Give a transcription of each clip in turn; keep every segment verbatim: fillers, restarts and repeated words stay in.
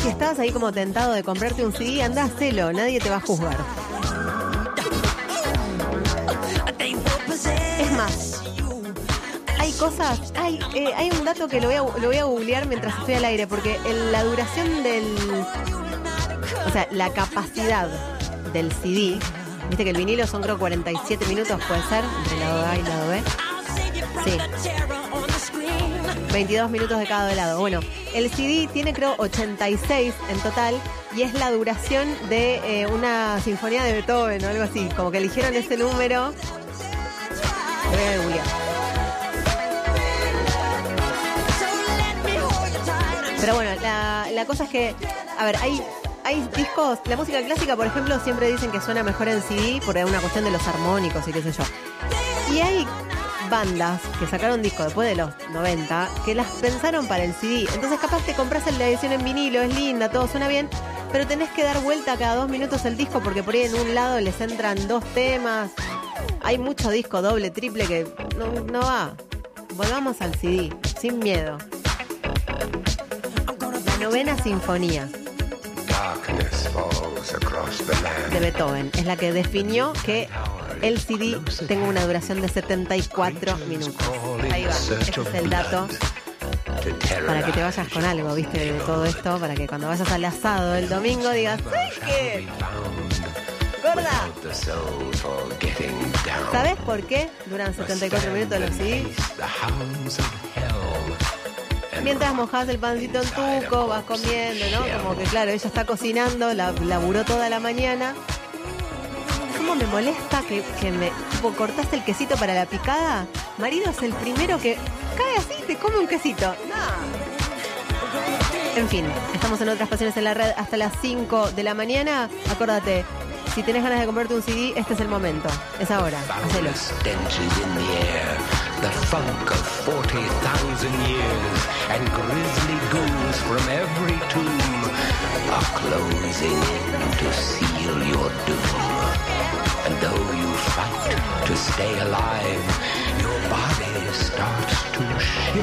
si estabas ahí como tentado de comprarte un C D, andá, hacelo, nadie te va a juzgar. Es más, hay cosas, hay, eh, hay un dato que lo voy, a, lo voy a googlear mientras estoy al aire, porque el, la duración del, o sea, la capacidad del C D, viste que el vinilo son creo cuarenta y siete minutos, puede ser, entre lado A y lado B. Sí. veintidós minutos de cada lado. Bueno, el C D tiene creo ochenta y seis en total y es la duración de eh, una sinfonía de Beethoven o algo así. Como que eligieron ese número. Lo voy a googlear. Pero bueno, la, la cosa es que, a ver, hay, hay discos, la música clásica, por ejemplo, siempre dicen que suena mejor en C D por una cuestión de los armónicos y qué sé yo. Y hay bandas que sacaron discos después de los noventa que las pensaron para el C D. Entonces capaz te compras la edición en vinilo, es linda, todo suena bien, pero tenés que dar vuelta cada dos minutos el disco porque por ahí en un lado les entran dos temas. Hay mucho disco doble, triple que no, no va. Volvamos al C D, sin miedo. La novena sinfonía de Beethoven es la que definió que el C D tenga una duración de setenta y cuatro minutos. Ahí va, ese es el dato para que te vayas con algo, viste, de todo esto, para que cuando vayas al asado el domingo digas, ¿sabes qué? Gorda, ¿sabes por qué duran setenta y cuatro minutos los C D? Mientras mojás el pancito en tuco, vas comiendo, ¿no? Como que claro, ella está cocinando, la, laburó toda la mañana. ¿Cómo me molesta que, que me tipo, cortaste el quesito para la picada? Marido es el primero que cae así y te come un quesito. No. En fin, estamos en Otras Pasiones en la Red hasta las cinco de la mañana. Acuérdate, si tenés ganas de comprarte un C D, este es el momento. Es ahora. Hacelo. The funk of forty thousand years, and grisly ghouls from every tomb are closing in to seal your doom. And though you fight to stay alive, your body starts to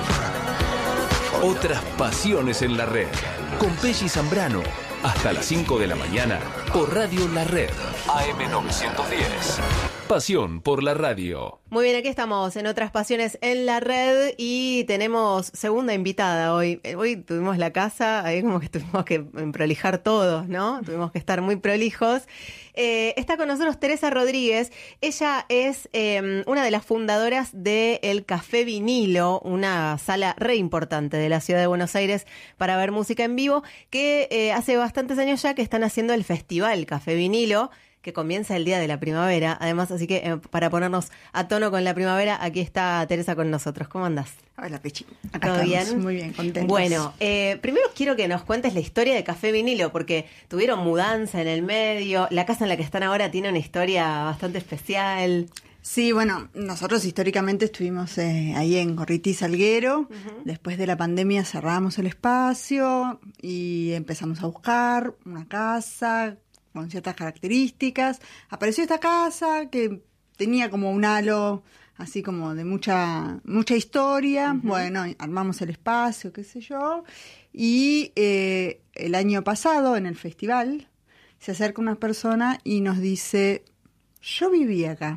shiver. Otras Pasiones en la Red, con Pelli Zambrano, hasta las cinco de la mañana, por Radio La Red, A M novecientos diez. Pasión por la radio. Muy bien, aquí estamos en Otras Pasiones en la Red y tenemos segunda invitada hoy. Hoy tuvimos la casa, ahí como que tuvimos que prolijar todos, ¿no? Tuvimos que estar muy prolijos. Eh, está con nosotros Teresa Rodríguez. Ella es eh, una de las fundadoras del Café Vinilo, una sala re importante de la ciudad de Buenos Aires para ver música en vivo, que eh, hace bastantes años ya que están haciendo el festival Café Vinilo, que comienza el día de la primavera, además, así que eh, para ponernos a tono con la primavera, aquí está Teresa con nosotros. ¿Cómo andás? Hola, Pechi. Acá ¿Todo estamos, bien? Muy bien, contentos. Bueno, eh, primero quiero que nos cuentes la historia de Café Vinilo, porque tuvieron mudanza en el medio, la casa en la que están ahora tiene una historia bastante especial. Sí, bueno, nosotros históricamente estuvimos eh, ahí en Gorriti Salguero. Uh-huh. Después de la pandemia cerramos el espacio y empezamos a buscar una casa con ciertas características. Apareció esta casa que tenía como un halo así como de mucha mucha historia. Uh-huh. Bueno, armamos el espacio, qué sé yo. Y eh, el año pasado, en el festival, se acerca una persona y nos dice, yo viví acá.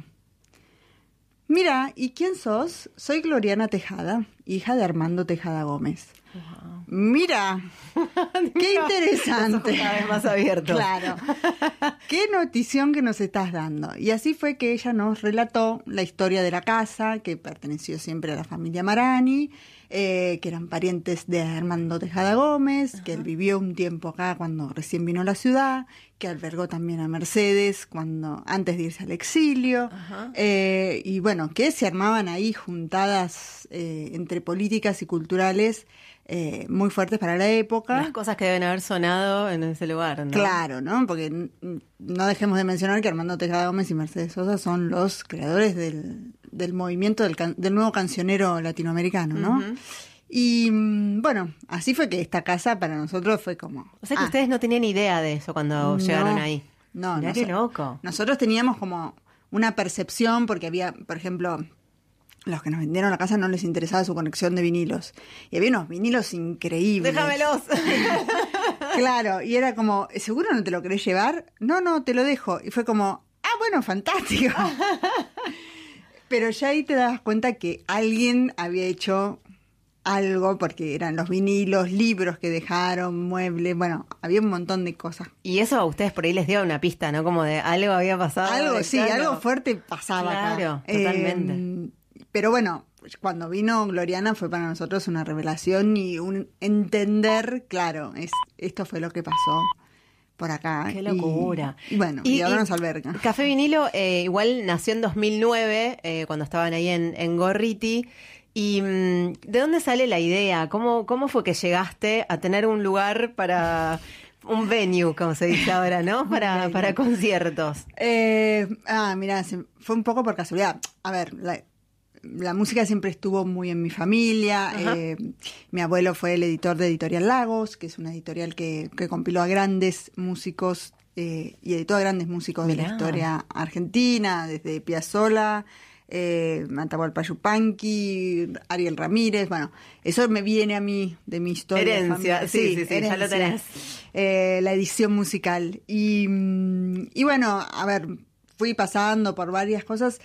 Mira, ¿y quién sos? Soy Gloriana Tejada, hija de Armando Tejada Gómez. Wow. Mira, qué interesante. Cada vez más abierto. Claro. Qué notición que nos estás dando. Y así fue que ella nos relató la historia de la casa, que perteneció siempre a la familia Marani, eh, que eran parientes de Armando Tejada Gómez, uh-huh. que él vivió un tiempo acá cuando recién vino a la ciudad, que albergó también a Mercedes cuando antes de irse al exilio, uh-huh. eh, y bueno, que se armaban ahí juntadas eh, entre políticas y culturales eh, muy fuertes para la época. Las cosas que deben haber sonado en ese lugar, ¿no? Claro, ¿no? Porque n- no dejemos de mencionar que Armando Tejada Gómez y Mercedes Sosa son los creadores del, del movimiento del, can- del nuevo cancionero latinoamericano, ¿no? Uh-huh. Y bueno, así fue que esta casa para nosotros fue como... O sea que ah, ustedes no tenían idea de eso cuando no, llegaron ahí. No, Mirá no. Qué loco. Nosotros teníamos como una percepción porque había, por ejemplo, los que nos vendieron la casa no les interesaba su conexión de vinilos. Y había unos vinilos increíbles. ¡Déjamelos! Claro, y era como, ¿seguro no te lo querés llevar? No, no, te lo dejo. Y fue como, ah, bueno, fantástico. Pero ya ahí te das cuenta que alguien había hecho algo, porque eran los vinilos, libros que dejaron, muebles, bueno, había un montón de cosas. Y eso a ustedes por ahí les dio una pista, ¿no? Como de algo había pasado. Algo, sí, claro. algo fuerte pasaba Claro, acá. totalmente. Eh, pero bueno, cuando vino Gloriana fue para nosotros una revelación y un entender, claro, es, esto fue lo que pasó por acá. Qué locura. Y, y bueno, y, y ahora nos alberga. Café Vinilo eh, igual nació en dos mil nueve, eh, cuando estaban ahí en, en Gorriti. ¿Y mmm, de dónde sale la idea? ¿Cómo, ¿Cómo fue que llegaste a tener un lugar para un venue, como se dice ahora, ¿no? Para, para conciertos. Eh, ah, mira, fue un poco por casualidad. A ver, la, la música siempre estuvo muy en mi familia. Eh, mi abuelo fue el editor de Editorial Lagos, que es una editorial que, que compiló a grandes músicos eh, y editó a grandes músicos Mirá. de la historia argentina, desde Piazzolla, Eh, Atahualpa Yupanqui, Ariel Ramírez, bueno, eso me viene a mí de mi historia. Herencia, sí, sí, sí, sí herencia, ya lo tenés. Eh, la edición musical. Y, y bueno, a ver, fui pasando por varias cosas,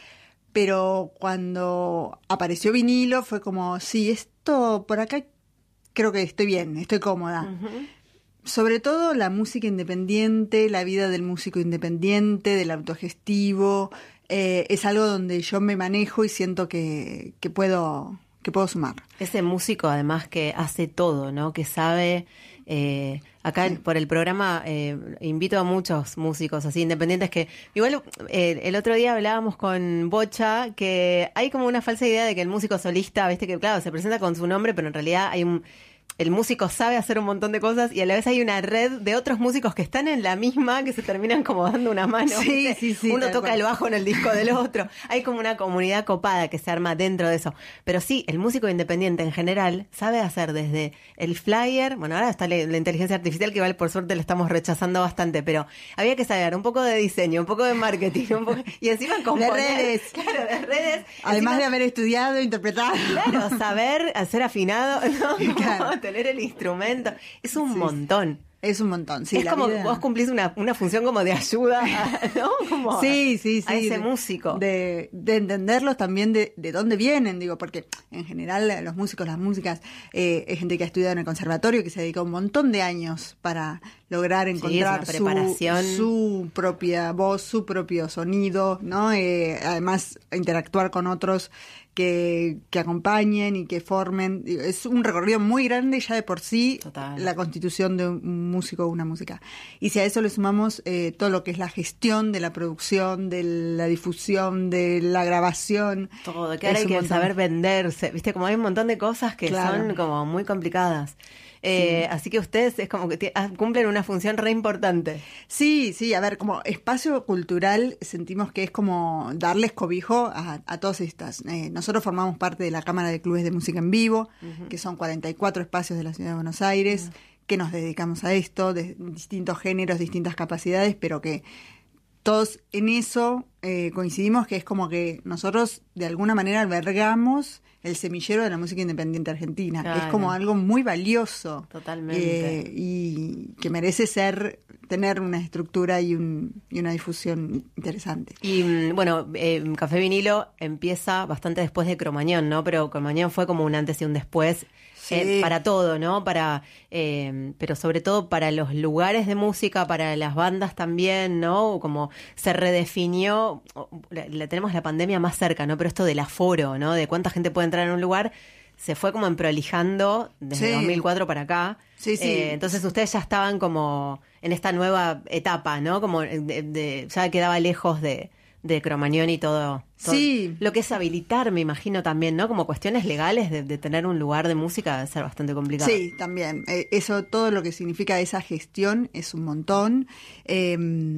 pero cuando apareció vinilo fue como, sí, esto por acá creo que estoy bien, estoy cómoda. Uh-huh. Sobre todo la música independiente, la vida del músico independiente, del autogestivo. Eh, es algo donde yo me manejo y siento que, que puedo que puedo sumar. Ese músico además que hace todo, ¿no? Que sabe... Eh, acá sí. por el programa eh, invito a muchos músicos así independientes que... Igual eh, el otro día hablábamos con Bocha que hay como una falsa idea de que el músico solista, viste que claro, se presenta con su nombre, pero en realidad hay un... El músico sabe hacer un montón de cosas y a la vez hay una red de otros músicos que están en la misma, que se terminan como dando una mano. Sí, sí, sí, Uno toca el bajo en el disco del otro. Hay como una comunidad copada que se arma dentro de eso. Pero sí, el músico independiente en general sabe hacer desde el flyer, bueno, ahora está la, la inteligencia artificial que igual por suerte le estamos rechazando bastante, pero había que saber un poco de diseño, un poco de marketing, un poco, y encima componer. De redes. Claro, de redes. Además encima, de haber estudiado, interpretado. Claro, saber, hacer afinado, ¿no? Claro. Tener el instrumento, es un sí, montón. Es un montón, sí. Es la como vida... que vos cumplís una, una función como de ayuda, ¿no? Como sí, sí, sí. A ese de, músico. De, de entenderlos también de, de dónde vienen, digo, porque en general los músicos, las músicas, eh, es gente que ha estudiado en el conservatorio, que se dedica un montón de años para lograr encontrar sí, preparación. Su, su propia voz, su propio sonido, ¿no? Eh, además, interactuar con otros que, que acompañen y que formen. Es un recorrido muy grande ya de por sí. Total. La constitución de un músico o una música. Y si a eso le sumamos eh, todo lo que es la gestión de la producción, de la difusión, de la grabación. Todo, que ahora hay que montón. saber venderse. Viste, como hay un montón de cosas que claro. son como muy complicadas. Eh, sí. Así que ustedes es como que t- cumplen una función re importante. Sí, sí, a ver, como espacio cultural sentimos que es como darles cobijo a, a todas estas. Eh, nosotros formamos parte de la Cámara de Clubes de Música en Vivo, uh-huh. que son cuarenta y cuatro espacios de la Ciudad de Buenos Aires, uh-huh. que nos dedicamos a esto, de distintos géneros, distintas capacidades, pero que todos en eso eh, coincidimos que es como que nosotros de alguna manera albergamos el semillero de la música independiente argentina, claro. que es como algo muy valioso. Totalmente. Eh, y que merece ser, tener una estructura y, un, y una difusión interesante. Y bueno, eh, Café Vinilo empieza bastante después de Cromañón, ¿no? Pero Cromañón fue como un antes y un después. Sí. Eh, para todo, ¿no? Para, eh, pero sobre todo para los lugares de música, para las bandas también, ¿no? Como se redefinió, la, la, tenemos la pandemia más cerca, ¿no? Pero esto del aforo, ¿no? De cuánta gente puede entrar en un lugar, se fue como emprolijando desde sí. dos mil cuatro para acá. Sí, sí. Eh, entonces ustedes ya estaban como en esta nueva etapa, ¿no? Como de, de, ya quedaba lejos de... de Cromañón y todo, todo. Sí. Lo que es habilitar, me imagino también, ¿no? Como cuestiones legales de, de tener un lugar de música debe ser bastante complicado. Sí, también. Eh, eso, todo lo que significa esa gestión es un montón. Eh,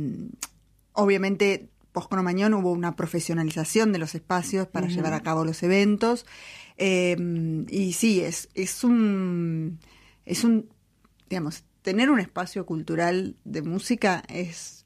obviamente, post-Cromañón hubo una profesionalización de los espacios para uh-huh. llevar a cabo los eventos. Eh, y sí, es, es un... es un, digamos, tener un espacio cultural de música es...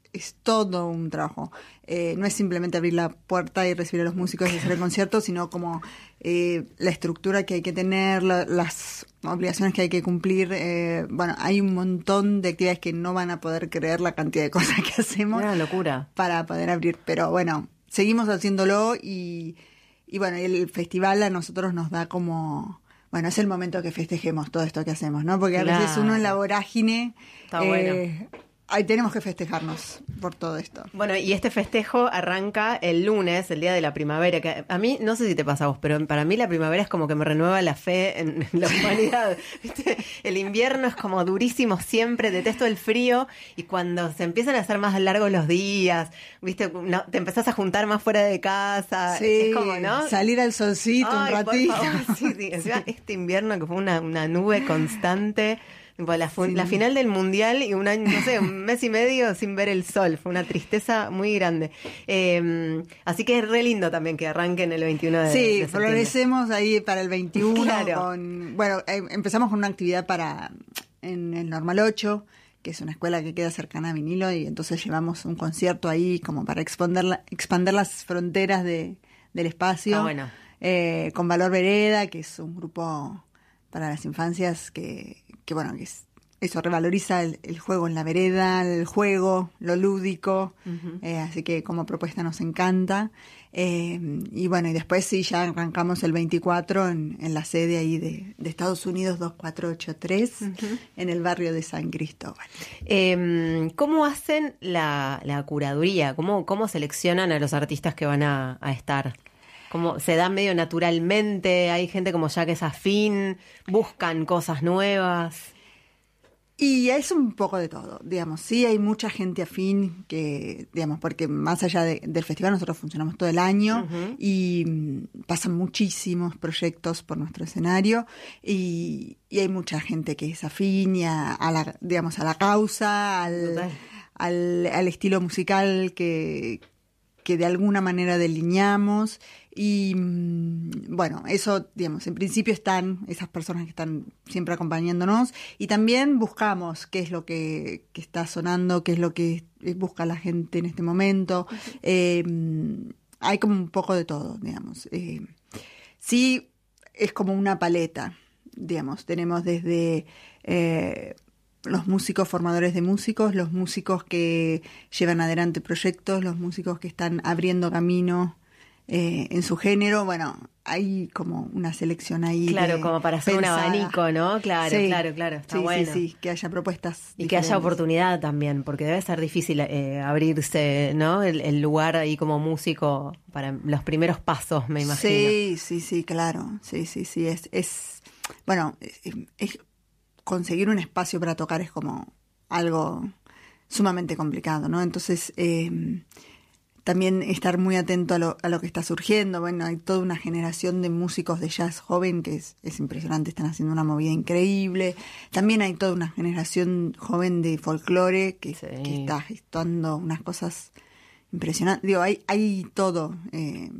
es todo un trabajo. Eh, no es simplemente abrir la puerta y recibir a los músicos y hacer el concierto, sino como eh, la estructura que hay que tener, la, las obligaciones que hay que cumplir. Eh, bueno, hay un montón de actividades que no van a poder creer la cantidad de cosas que hacemos. Una locura. Para poder abrir. Pero bueno, seguimos haciéndolo y, y bueno, el festival a nosotros nos da como... Bueno, es el momento que festejemos todo esto que hacemos, ¿no? Porque a Claro. veces uno en la vorágine... Está bueno. eh, ahí tenemos que festejarnos por todo esto. Bueno, y este festejo arranca el lunes, el día de la primavera, que a mí, no sé si te pasa a vos, pero para mí la primavera es como que me renueva la fe en, en la humanidad. ¿Viste? El invierno es como durísimo siempre, detesto el frío, y cuando se empiezan a hacer más largos los días, ¿viste? No, te empezás a juntar más fuera de casa, Sí, es como, ¿no? salir al solcito Ay, un por ratito. favor, sí, sí. Encima, este invierno que fue una, una nube constante, tipo, la, fu- Sí. la final del mundial y un año, no sé, un mes y medio sin ver el sol, fue una tristeza muy grande. Eh, así que es re lindo también que arranquen el veintiuno de, de Sí, septiembre. florecemos ahí para el veintiuno. Claro. Con, bueno, eh, empezamos con una actividad para en el Normal ocho, que es una escuela que queda cercana a Vinilo, y entonces llevamos un concierto ahí como para expander, la- expander las fronteras de, del espacio. Ah, bueno. Eh, con Valor Vereda, que es un grupo para las infancias que, que bueno, que es, eso revaloriza el, el juego en la vereda, el juego, lo lúdico, eh, así que como propuesta nos encanta. Eh, y bueno, y después sí, ya arrancamos el veinticuatro en, en la sede ahí de, de Estados Unidos dos cuatro ocho tres, en el barrio de San Cristóbal. Eh, ¿Cómo hacen la, la curaduría? ¿Cómo, ¿Cómo seleccionan a los artistas que van a, a estar? ¿Cómo se da medio naturalmente? ¿Hay gente como ya que es afín? ¿Buscan cosas nuevas? Y es un poco de todo, digamos. Sí, hay mucha gente afín que, digamos, porque más allá de- del festival nosotros funcionamos todo el año Ujú. y mm, pasan muchísimos proyectos por nuestro escenario y, y hay mucha gente que es afín y a, a la, digamos, a la causa, al, Total. al, al estilo musical que, que de alguna manera delineamos. Y mm, bueno, eso, digamos, en principio están esas personas que están siempre acompañándonos y también buscamos qué es lo que, que está sonando, qué es lo que busca la gente en este momento. Eh, hay como un poco de todo, digamos. Eh, sí, es como una paleta, digamos. Tenemos desde... Eh, los músicos formadores de músicos, los músicos que llevan adelante proyectos, los músicos que están abriendo camino eh, en su género. Bueno, hay como una selección ahí. Claro, de- como para hacer pensada. un abanico, ¿no? Claro, Sí, claro, claro. Está sí, bueno. sí, sí, que haya propuestas. Y que haya diferentes. oportunidad también, porque debe ser difícil eh, abrirse, ¿no? El, el lugar ahí como músico para los primeros pasos, me imagino. Sí, sí, sí, claro. Sí, sí, sí. Es, es bueno, es, es- conseguir un espacio para tocar es como algo sumamente complicado, ¿no? Entonces, eh, también estar muy atento a lo, a lo que está surgiendo. Bueno, hay toda una generación de músicos de jazz joven que es, es impresionante, están haciendo una movida increíble. También hay toda una generación joven de folclore que, Sí. que está gestando unas cosas impresionantes. Digo, hay, hay todo. Eh,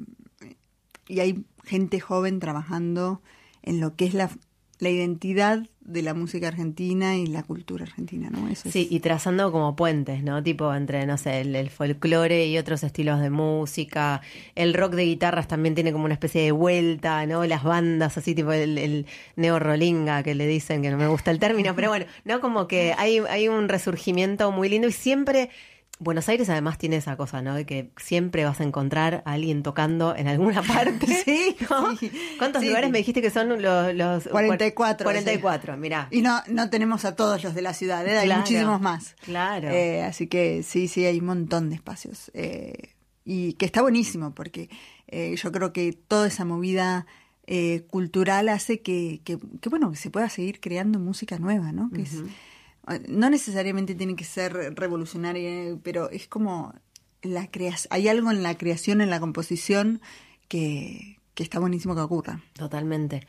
y hay gente joven trabajando en lo que es la, la identidad de la música argentina y la cultura argentina, ¿no? Eso Sí, es, y trazando como puentes, ¿no? Tipo entre, no sé, el, el folclore y otros estilos de música. El rock de guitarras también tiene como una especie de vuelta, ¿no? Las bandas así, tipo el, el neo-rolinga que le dicen, que no me gusta el término, pero bueno, ¿no? Como que hay, hay un resurgimiento muy lindo y siempre... Buenos Aires además tiene esa cosa, ¿no? De que siempre vas a encontrar a alguien tocando en alguna parte. Sí, ¿no? sí. ¿Cuántos Sí, lugares sí. me dijiste que son los... los cuarenta y cuatro. cuarenta y cuatro, mirá. Y no, no tenemos a todos los de la ciudad, ¿eh? Hay Claro, muchísimos más. Claro. Eh, así que sí, sí, hay un montón de espacios. Eh, y que está buenísimo, porque eh, yo creo que toda esa movida eh, cultural hace que, que, que, bueno, que se pueda seguir creando música nueva, ¿no? Que es, no necesariamente tiene que ser revolucionaria, pero es como la crea- hay algo en la creación, en la composición, que, que está buenísimo que ocurra. Totalmente.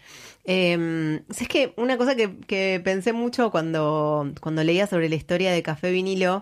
Eh, es que una cosa que, que pensé mucho cuando, cuando leía sobre la historia de Café Vinilo,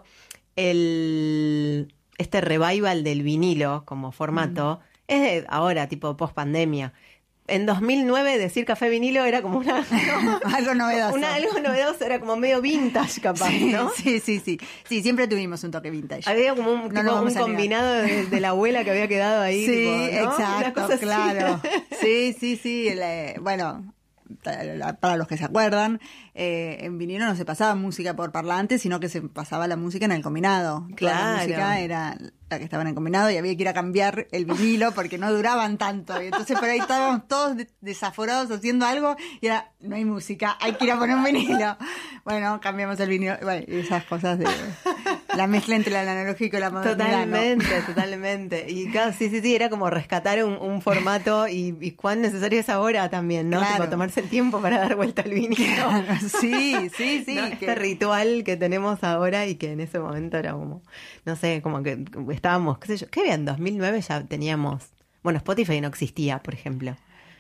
el, este revival del vinilo como formato, es de ahora, tipo post pandemia. en dos mil nueve decir café vinilo era como una... ¿no? Algo novedoso. Una, algo novedoso, era como medio vintage capaz, Sí, ¿no? sí, sí, sí. Sí, siempre tuvimos un toque vintage. Había como un, No tipo, nos vamos un a negar. combinado de, de la abuela que había quedado ahí. Sí, tipo, ¿no? Una exacto, cosa así. claro. Sí, sí, sí. el, eh, bueno, para los que se acuerdan, eh, en vinilo no se pasaba música por parlante, sino que se pasaba la música en el combinado. Toda Claro. la música era la que estaba en el combinado y había que ir a cambiar el vinilo porque no duraban tanto. Y entonces por ahí estábamos todos de- desaforados haciendo algo y era, no hay música, hay que ir a poner un vinilo. Bueno, cambiamos el vinilo. Bueno, y esas cosas de la mezcla entre el analógico y la modernidad. ¿no? Totalmente, totalmente. Y claro, sí, sí, sí, era como rescatar un, un formato y, y cuán necesario es ahora también, ¿no? Claro. Tipo, tomarse el tiempo para dar vuelta al vinilo. Sí, sí, sí. ¿No? que- Este ritual que tenemos ahora y que en ese momento era como, no sé, como que estábamos, qué sé yo, ¿qué había? En dos mil nueve ya teníamos, bueno, Spotify no existía, por ejemplo.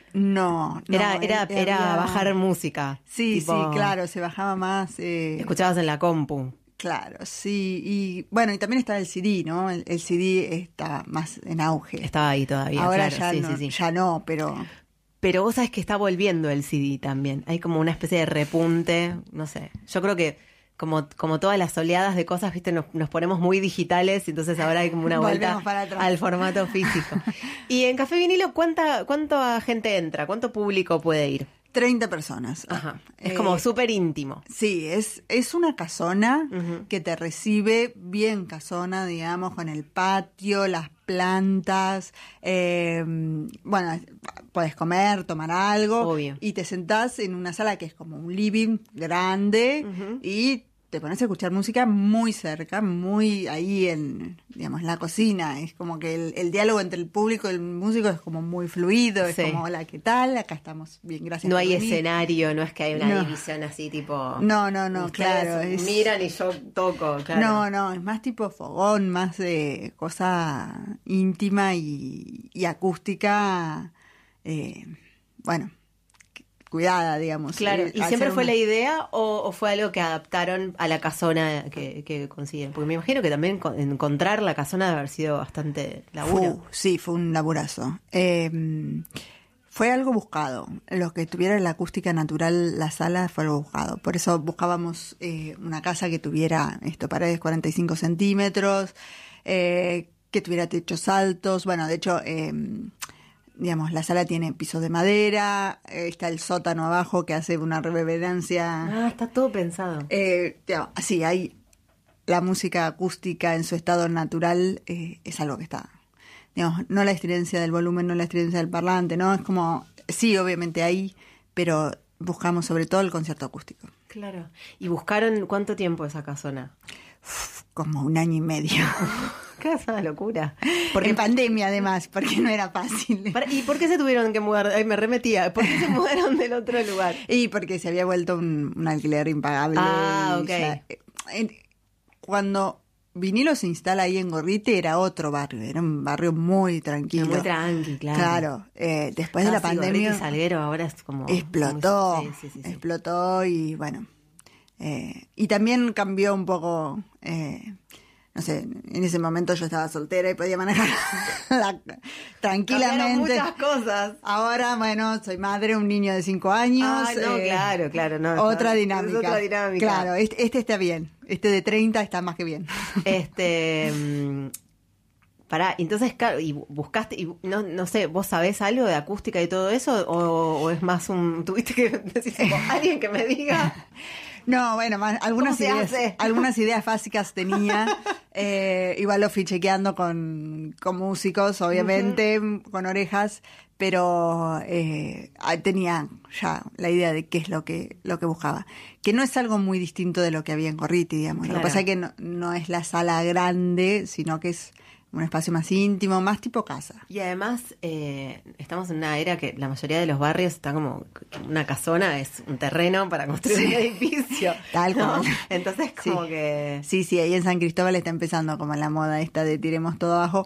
No, no. Era, era, eh, era había- bajar música. Sí, tipo, sí, claro, se bajaba más. Eh, Escuchabas en la compu. claro, sí. Y bueno, y también está el C D, ¿no? El, el C D está más en auge. Estaba ahí todavía, Ahora claro, ya, sí, no, sí, sí. ya no, pero Pero vos sabés que está volviendo el C D también. Hay como una especie de repunte, no sé. Yo creo que como, como todas las oleadas de cosas, viste, nos, nos ponemos muy digitales y entonces ahora hay como una vuelta Volvemos para atrás. al formato físico. Y en Café Vinilo, ¿cuánta, ¿cuánta gente entra? ¿Cuánto público puede ir? treinta personas. Ajá. Es Eh, como súper íntimo. Sí, es, es una casona Ujú. que te recibe bien casona, digamos, con el patio, las plantas. eh, bueno, puedes comer, tomar algo. Obvio. Y te sentás en una sala que es como un living grande Ujú. y te pones a escuchar música muy cerca, muy ahí en, digamos, la cocina. Es como que el, el diálogo entre el público y el músico es como muy fluido. Es Sí. como, hola, ¿qué tal? Acá estamos bien, gracias. No por hay venir. escenario, no es que hay una No. división así tipo... No, no, no, ustedes claro. es- miran y yo toco, claro. No, no, es más tipo fogón, más de cosa íntima y, y acústica, eh, bueno, cuidada, digamos. Claro, Eh, ¿y al siempre ser fue una- la idea o, o fue algo que adaptaron a la casona que, que consiguen? Porque me imagino que también con- encontrar la casona debe haber sido bastante laburo. Fu- sí, fue un laburazo. Eh, fue algo buscado. Lo que tuviera la acústica natural, la sala, fue algo buscado. Por eso buscábamos eh, una casa que tuviera esto, paredes cuarenta y cinco centímetros, eh, que tuviera techos altos. Bueno, de hecho, eh, digamos, la sala tiene pisos de madera, eh, está el sótano abajo que hace una reverberancia. Ah, está todo pensado. Eh, digamos, así, hay la música acústica en su estado natural, eh, es algo que está, digamos, no la estridencia del volumen, no la estridencia del parlante, ¿no? Es como, sí, obviamente hay, pero buscamos sobre todo el concierto acústico. Claro. ¿Y buscaron cuánto tiempo esa casona? Como un año y medio. ¿Qué es una locura? Porque en pandemia, además, porque no era fácil. Para- ¿Y por qué se tuvieron que mudar? Ay, me remetía. ¿Por qué se mudaron del otro lugar? Y porque se había vuelto un, un alquiler impagable. Ah, y ok. ya, eh, en- cuando Vinilo se instala ahí en Gorrite, era otro barrio, era un barrio muy tranquilo. Muy tranqui, claro. Claro, eh, después de la Ah, sí, pandemia Gorriti Salguero ahora es como... explotó, Sí, sí, sí, sí. explotó y bueno, eh, y también cambió un poco, eh, no sé, en ese momento yo estaba soltera y podía manejar la- tranquilamente. Cambiaron muchas cosas. Ahora, bueno, soy madre, un niño de cinco años. Ah, no, eh, claro, claro. No, otra no, dinámica. Es otra dinámica. Claro, este, este está bien. Este de treinta está más que bien. Este... mm, Pará, entonces, claro, y buscaste, y no, no sé, ¿vos sabés algo de acústica y todo eso? ¿O, o es más un... tuviste que decir, como, alguien que me diga? No, bueno, más- algunas ¿Cómo se ideas, hace? algunas ideas básicas tenía. Eh, igual lo fui chequeando con, con músicos, obviamente, con orejas, pero eh, ah, tenía ya la idea de qué es lo que lo que buscaba. Que no es algo muy distinto de lo que había en Gorriti, digamos. Lo Claro. que pasa es que no, no es la sala grande, sino que es un espacio más íntimo, más tipo casa. Y además, eh, estamos en una era que la mayoría de los barrios está como que una casona es un terreno para construir un edificio. Tal ¿no? cual. Entonces, Sí. como que... Sí, sí, ahí en San Cristóbal está empezando como la moda esta de tiremos todo abajo,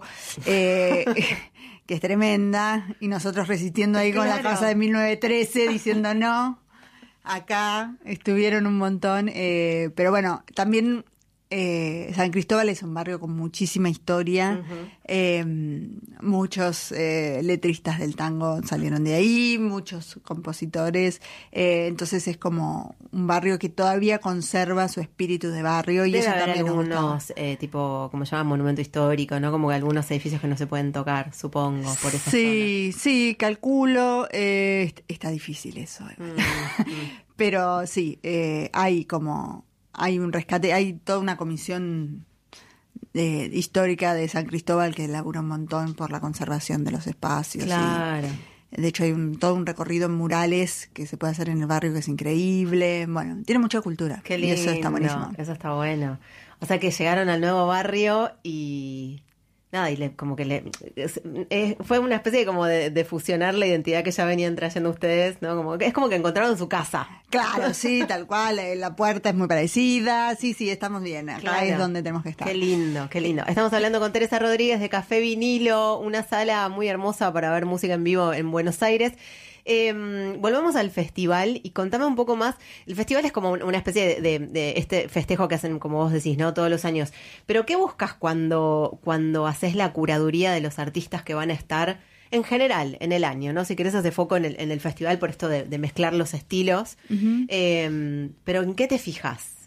eh, que es tremenda, y nosotros resistiendo ahí con la Claro. casa de mil novecientos trece diciendo no, acá estuvieron un montón, eh, pero bueno, también Eh, San Cristóbal es un barrio con muchísima historia. Uh-huh. eh, muchos eh, letristas del tango salieron de ahí, muchos compositores. Eh, entonces es como un barrio que todavía conserva su espíritu de barrio. Y debe eso haber también algunos, eh, tipo, como se llama, monumento histórico, ¿no? Como que algunos edificios que no se pueden tocar, supongo, por esa Sí, zona. sí, calculo. Eh, está difícil eso. Mm, mm. Pero sí, eh, hay como... Hay un rescate, hay toda una comisión eh, histórica de San Cristóbal que labura un montón por la conservación de los espacios. Claro. Y, de hecho, hay un, todo un recorrido en murales que se puede hacer en el barrio que es increíble. Bueno, tiene mucha cultura. Qué lindo. Y eso está buenísimo. Eso está bueno. O sea que llegaron al nuevo barrio y... Nada, y le, como que le es, es, fue una especie de como de, de fusionar la identidad que ya venían trayendo ustedes, ¿no? Como que es como que encontraron su casa. Claro, sí, tal cual, la puerta es muy parecida, sí, sí, estamos bien, acá claro. Es donde tenemos que estar. Qué lindo, qué lindo. Estamos hablando con Teresa Rodríguez de Café Vinilo, una sala muy hermosa para ver música en vivo en Buenos Aires. Eh, volvamos al festival y contame un poco más. El festival es como una especie de, de, de este festejo que hacen, como vos decís, ¿no? Todos los años. Pero ¿qué buscas cuando, cuando haces la curaduría de los artistas que van a estar en general en el año, ¿no? Si querés hacer foco en el, en el festival por esto de, de mezclar los estilos. Uh-huh. Eh, pero ¿en qué te fijas?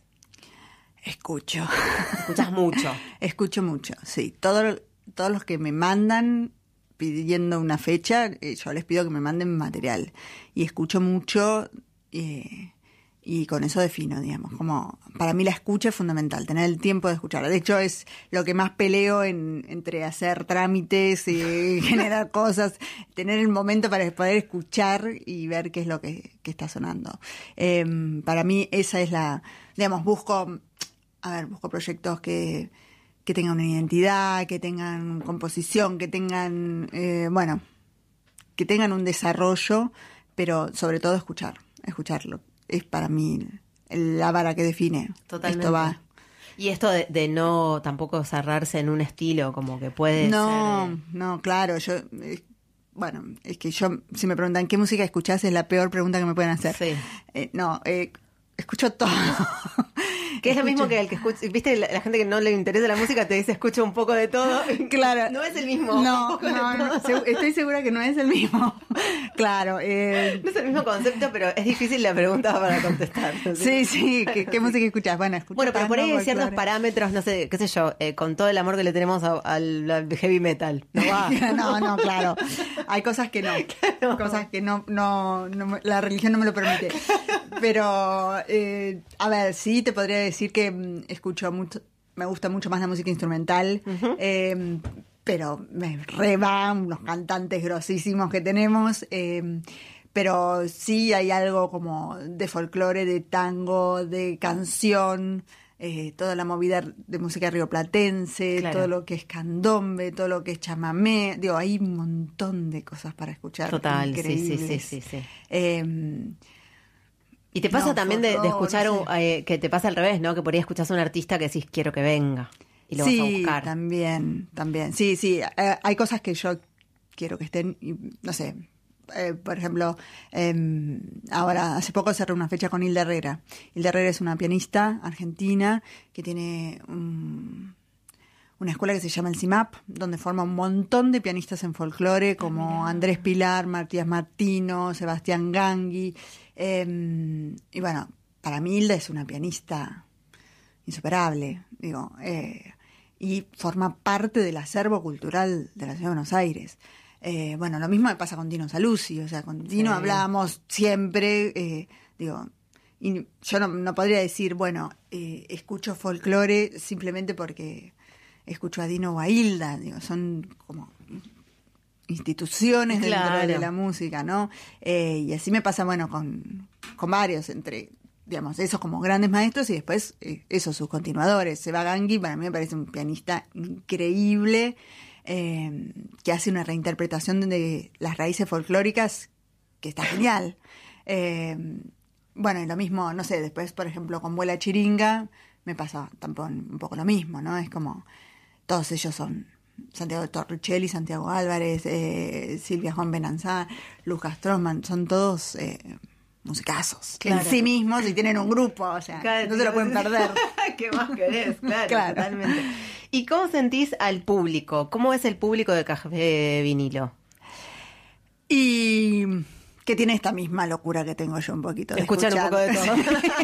Escucho. ¿Escuchas mucho? Escucho mucho, sí. Todo, todos los que me mandan pidiendo una fecha, eh, yo les pido que me manden material y escucho mucho eh, y con eso defino, digamos, como para mí la escucha es fundamental, tener el tiempo de escuchar. De hecho es lo que más peleo en, entre hacer trámites y generar cosas, tener el momento para poder escuchar y ver qué es lo que, que está sonando. Eh, para mí esa es la, digamos, busco, a ver, busco proyectos que que tengan una identidad, que tengan composición, que tengan, eh, bueno, que tengan un desarrollo, pero sobre todo escuchar, escucharlo. Es para mí la vara que define. Totalmente. Esto va. Y esto de, de no tampoco cerrarse en un estilo, como que puede no, ser... No, claro, yo... Eh, bueno, es que yo, si me preguntan qué música escuchás, es la peor pregunta que me pueden hacer. Sí. Eh, no, eh, escucho todo. Que es lo mismo que el que escucha, viste, la, la gente que no le interesa la música te dice escucha un poco de todo. Claro. No es el mismo. No, no, no, estoy segura que no es el mismo. Claro. Eh... No es el mismo concepto, pero es difícil la pregunta para contestar. ¿Sí? Sí, sí. ¿Qué, qué música escuchas? Bueno, escucho bueno, pero por ahí hay ciertos claro. parámetros, no sé, qué sé yo, eh, con todo el amor que le tenemos a, al, al heavy metal. No va. No, no, claro. Hay cosas que no. Claro. Cosas que no, no, no, la religión no me lo permite. Pero, eh, a ver, sí te podría decir que mm, escucho mucho, me gusta mucho más la música instrumental, uh-huh. eh, pero me reban los cantantes grosísimos que tenemos, eh, pero sí hay algo como de folclore, de tango, de canción, eh, toda la movida de música rioplatense, claro. Todo lo que es candombe, todo lo que es chamamé, digo, hay un montón de cosas para escuchar. Total, increíbles. sí, sí, sí, sí, sí. Eh, Y te pasa no, también de, de escuchar, no un, eh, que te pasa al revés, ¿no? Que por ahí escuchás a un artista que decís, quiero que venga, y lo sí, vas a buscar. Sí, también, también. Sí, sí, eh, hay cosas que yo quiero que estén, y, no sé, eh, por ejemplo, eh, ahora, hace poco cerré una fecha con Hilda Herrera. Hilda Herrera es una pianista argentina que tiene un... una escuela que se llama el C I M A P, donde forma un montón de pianistas en folclore, como Andrés Pilar, Matías Martino, Sebastián Gangui. Eh, y bueno, para mí Hilda es una pianista insuperable, digo, eh, y forma parte del acervo cultural de la Ciudad de Buenos Aires. Eh, bueno, lo mismo me pasa con Dino Saluzzi, o sea, con Dino sí. Hablábamos siempre, eh, digo... Y yo no, no podría decir, bueno, eh, escucho folclore simplemente porque escucho a Dino o a Hilda, digo, son como instituciones claro. dentro de la música, ¿no? Eh, y así me pasa, bueno, con, con varios, entre, digamos, esos como grandes maestros y después eh, esos sus continuadores. Seba Gangui para mí me parece un pianista increíble, eh, que hace una reinterpretación de las raíces folclóricas que está genial. Eh, bueno, y lo mismo, no sé, después, por ejemplo, con Vuela Chiringa me pasa tampoco un poco lo mismo, ¿no? Es como, todos ellos son Santiago Torricelli, Santiago Álvarez, eh, Silvia Juan Benanzá, Lucas Trostman, son todos eh, musicazos Claro. en sí mismos y tienen un grupo, o sea, Claro, no se lo pueden perder. ¿Qué más querés? Claro, Claro. totalmente. ¿Y cómo sentís al público? ¿Cómo es el público de Café Vinilo? Y que tiene esta misma locura que tengo yo un poquito de Escuchar un poco de todo.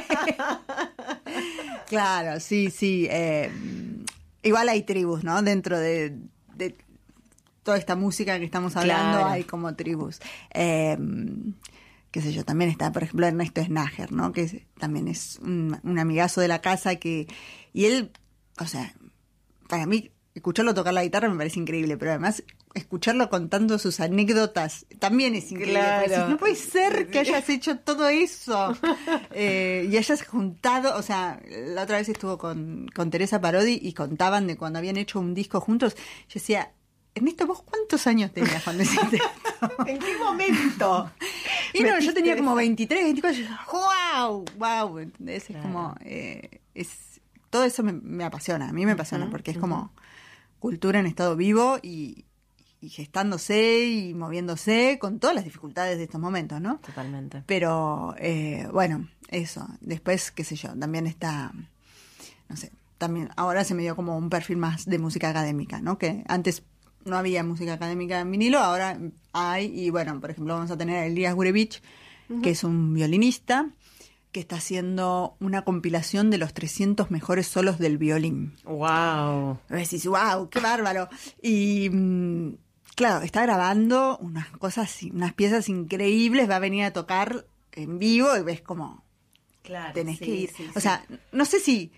Claro, sí, sí. eh, igual hay tribus, ¿no? Dentro de, de toda esta música que estamos hablando, Claro. hay como tribus. Eh, qué sé yo, también está, por ejemplo, Ernesto Snager, ¿no? Que es- también es un, un amigazo de la casa que... Y él, o sea, para mí, escucharlo tocar la guitarra me parece increíble, pero además escucharlo contando sus anécdotas también es increíble. Claro. Porque decís, no puede ser que hayas hecho todo eso eh, y hayas juntado, o sea, la otra vez estuvo con, con Teresa Parodi y contaban de cuando habían hecho un disco juntos. Yo decía, Ernesto, ¿vos cuántos años tenías cuando hiciste esto? ¿En qué momento? Y no, yo metiste tenía como esa- veintitrés, veinticuatro, y yo, wow, wow, ¿entendés? Es Claro. como, eh, es, todo eso me, me apasiona, a mí me apasiona, Ujú, porque es ujú. como cultura en estado vivo y, y gestándose y moviéndose con todas las dificultades de estos momentos, ¿no? Totalmente. Pero, eh, bueno, eso, después, qué sé yo, también está, no sé, también ahora se me dio como un perfil más de música académica, ¿no? Que antes no había música académica en vinilo, ahora hay, y bueno, por ejemplo, vamos a tener a Elías Gurevich, que es un violinista, que está haciendo una compilación de los trescientos mejores solos del violín. Wow. Y decís, wow, qué bárbaro. Y mm, claro, está grabando unas cosas, unas piezas increíbles, va a venir a tocar en vivo y ves como Claro. tenés sí, que ir. sí, o sí. sea, no sé si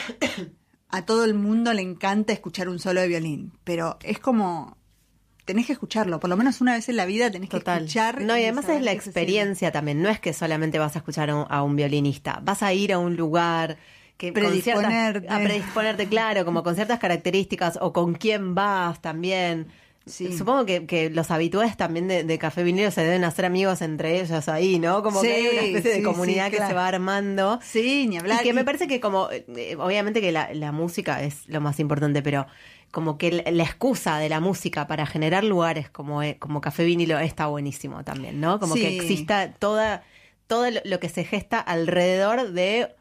a todo el mundo le encanta escuchar un solo de violín, pero es como tenés que escucharlo, por lo menos una vez en la vida tenés Total. que escuchar. No, y además saber es la qué se experiencia también. No es que solamente vas a escuchar a un, a un violinista. Vas a ir a un lugar que con ciertas- Predisponerte. a predisponerte, claro, como con ciertas características o con quién vas también. Sí. Supongo que, que los habitués también de, de Café Vinilo se deben hacer amigos entre ellos ahí, ¿no? Como que Sí, hay una especie de sí, comunidad sí, que claro. se va armando. Sí, ni hablar. Y que me Y- parece que como, eh, obviamente que la, la música es lo más importante, pero como que la, la excusa de la música para generar lugares como, eh, como Café Vinilo está buenísimo también, ¿no? Como Sí. que exista toda, todo lo, lo que se gesta alrededor de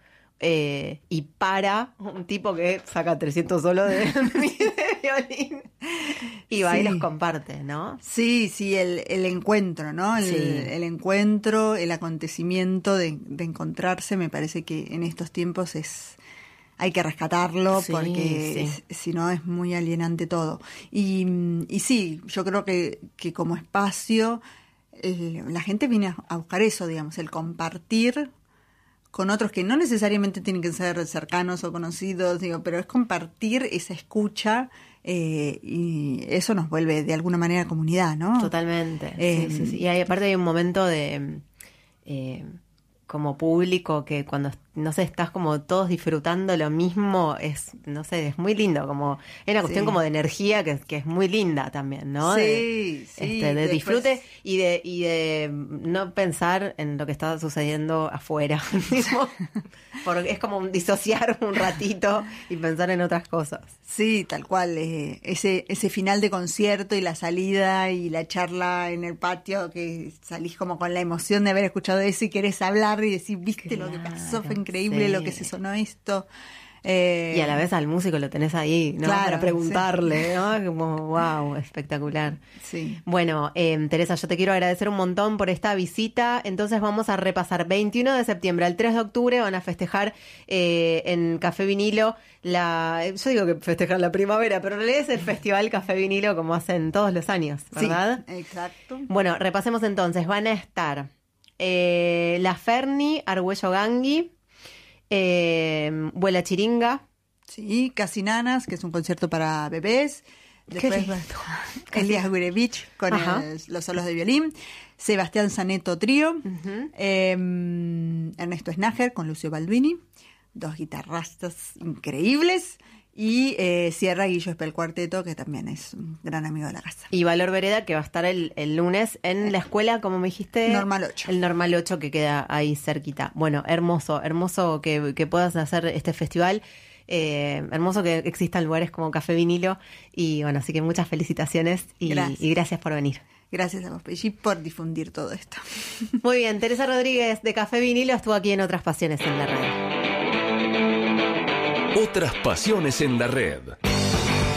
eh, y para un tipo que saca trescientos solos de, de violín y va y Sí. los comparte, ¿no? Sí, sí, el, el encuentro, ¿no? El, Sí. el encuentro, el acontecimiento de, de encontrarse, me parece que en estos tiempos es hay que rescatarlo Sí, porque sí. es- si no es muy alienante todo. Y, y sí, yo creo que, que como espacio eh, la gente viene a, a buscar eso, digamos, el compartir con otros que no necesariamente tienen que ser cercanos o conocidos, digo, pero es compartir esa escucha eh, y eso nos vuelve de alguna manera comunidad, ¿no? Totalmente. Eh, sí, sí, sí. Y hay, aparte hay un momento de eh, como público que cuando, no sé, estás como todos disfrutando lo mismo, es, no sé, es muy lindo, como, es una cuestión Sí. como de energía que, que es muy linda también, ¿no? Sí, De, sí, este, de después- disfrute y de, y de no pensar en lo que está sucediendo afuera. Tipo, porque es como un disociar un ratito y pensar en otras cosas. Sí, tal cual. eh, ese, ese final de concierto y la salida y la charla en el patio, que salís como con la emoción de haber escuchado eso y querés hablar y decir, viste lo que pasó, fue Claro, increíble sí. lo que se sonó esto. Eh, Y a la vez al músico lo tenés ahí, ¿no? Claro, Para preguntarle, ¿no? Como, wow, espectacular. Sí. Bueno, eh, Teresa, yo te quiero agradecer un montón por esta visita. Entonces vamos a repasar. veintiuno de septiembre al tres de octubre van a festejar eh, en Café Vinilo la... Yo digo que festejar la primavera, pero en realidad es el Festival Café Vinilo como hacen todos los años, ¿verdad? Sí, exacto. Bueno, repasemos entonces. Van a estar eh, La Ferni, Argüello Gangui, eh, Vuela Chiringa. Sí, Casi Nanas, que es un concierto para bebés. Después lindo. Elías Gurevich con Ajá. el- los solos de violín. Sebastián Zaneto Trío. Ujú. eh, Ernesto Snager con Lucio Baldwini. Dos guitarristas increíbles. Y eh, Sierra Guillo Espel Cuarteto, que también es un gran amigo de la casa. Y Valor Vereda, que va a estar el, el lunes en la escuela, como me dijiste. Normal ocho. El Normal ocho, que queda ahí cerquita. Bueno, hermoso, hermoso que, que puedas hacer este festival. Eh, hermoso que existan lugares como Café Vinilo. Y bueno, así que muchas felicitaciones y Gracias. y gracias por venir. Gracias a vos, Pelli, por difundir todo esto. Muy bien, Teresa Rodríguez de Café Vinilo estuvo aquí en Otras Pasiones en la Red. Otras Pasiones en la Red.